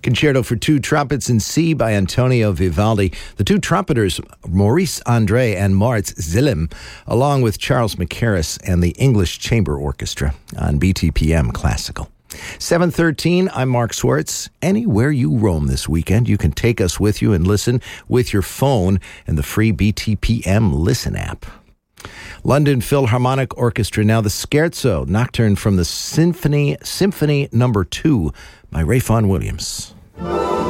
Concerto for Two Trumpets in C by Antonio Vivaldi. The two trumpeters, Maurice Andre and Moritz Zillem, along with Charles Mackerras and the English Chamber Orchestra on BTPM Classical. 7:13, I'm Mark Swartz. Anywhere you roam this weekend, you can take us with you and listen with your phone and the free BTPM Listen app. London Philharmonic Orchestra, now the Scherzo Nocturne from the Symphony No. 2 by Ray Vaughan Williams.